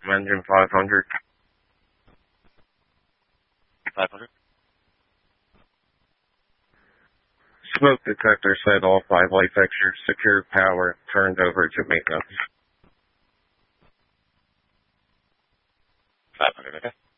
engine 500. 500. Smoke detector said all 5 light fixtures, secured power, turned over to maintenance. 500, okay.